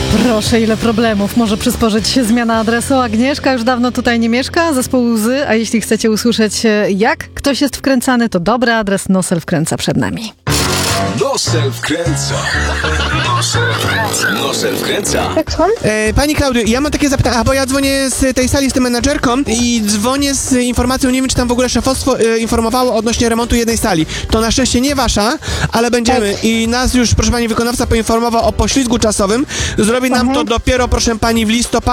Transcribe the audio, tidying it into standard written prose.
Proszę, ile problemów może przysporzyć zmiana adresu. Agnieszka już dawno tutaj nie mieszka, zespół Łzy, a jeśli chcecie usłyszeć, jak ktoś jest wkręcany, to dobry adres Nosel wkręca przed nami. Nosel wkręca. Nosel wkręca. Tak, słucham? Pani Klaudio, ja mam takie zapytanie, bo ja dzwonię z tej sali z tym menadżerką i dzwonię z informacją, nie wiem, czy tam w ogóle szefostwo informowało odnośnie remontu jednej sali. To na szczęście nie wasza, ale będziemy. I nas już, proszę pani, wykonawca poinformował o poślizgu czasowym. Zrobi nam to dopiero, proszę pani, w listopadzie.